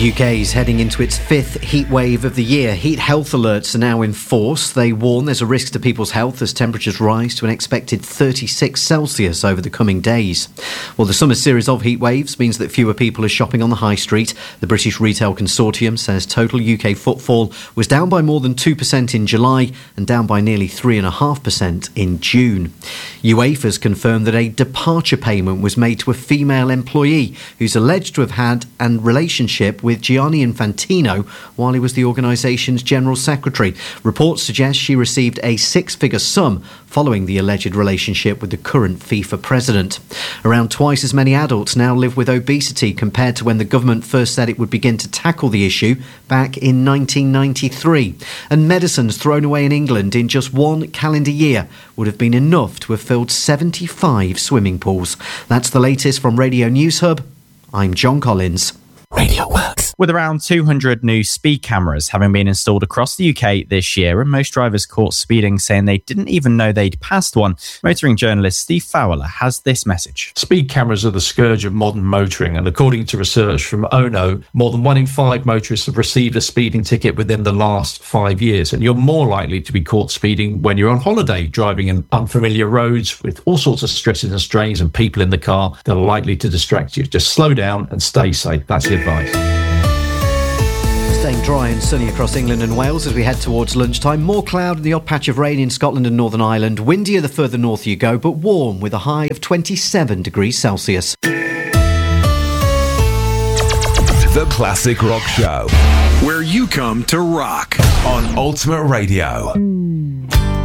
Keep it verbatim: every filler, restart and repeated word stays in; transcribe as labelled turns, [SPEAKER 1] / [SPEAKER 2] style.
[SPEAKER 1] U K is heading into its fifth heat wave of the year. Heat health alerts are now in force. They warn there's a risk to people's health as temperatures rise to an expected thirty-six Celsius over the coming days. Well, the summer series of heat waves means that fewer people are shopping on the high street. The British Retail Consortium says total U K footfall was down by more than two percent in July and down by nearly three point five percent in June. UEFA's confirmed that a departure payment was made to a female employee who's alleged to have had a relationship with Gianni Infantino while he was the organisation's General Secretary. Reports suggest she received a six-figure sum following the alleged relationship with the current FIFA president. Around twice as many adults now live with obesity compared to when the government first said it would begin to tackle the issue back in nineteen ninety-three. And medicines thrown away in England in just one calendar year would have been enough to have filled seventy-five swimming pools. That's the latest from Radio News Hub. I'm John Collins.
[SPEAKER 2] Radio Works. With around two hundred new speed cameras having been installed across the U K this year, and most drivers caught speeding saying they didn't even know they'd passed one, motoring journalist Steve Fowler has this message.
[SPEAKER 3] Speed cameras are the scourge of modern motoring, and according to research from O N O, more than one in five motorists have received a speeding ticket within the last five years, and you're more likely to be caught speeding when you're on holiday, driving in unfamiliar roads with all sorts of stresses and strains and people in the car that are likely to distract you. Just slow down and stay safe. That's the advice.
[SPEAKER 1] Staying dry and sunny across England and Wales as we head towards lunchtime. More cloud and the odd patch of rain in Scotland and Northern Ireland. Windier the further north you go, but warm with a high of twenty-seven degrees Celsius.
[SPEAKER 4] The Classic Rock Show, where you come to rock on Ultimate Radio.
[SPEAKER 5] Mm.